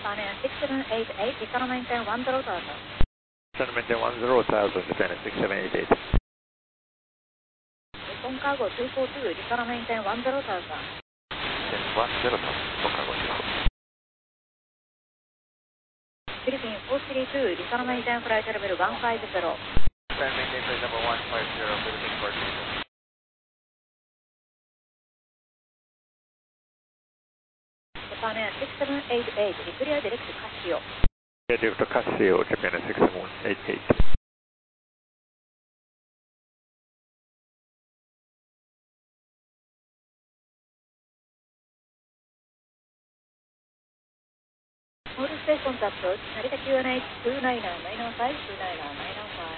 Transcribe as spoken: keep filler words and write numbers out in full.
Japan six seven eight eight, economy maintain one zero thousand. Economy maintain one zero thousand, Japan six seven eight eight. Nippon Cargo two four two, economy maintain one zero thousand. one zero thousand, Nippon Cargo two four two. Philippines four three two, economy maintain flight level one five zero. Japan maintain flight level one five zero, Philippines four three two. Japan six seven eight eight, clear direct Casio. Clear direct Casio, Japan six seven eight eight. All station touch, Narita Q N H two nine nine nine nine five, two nine nine nine nine five.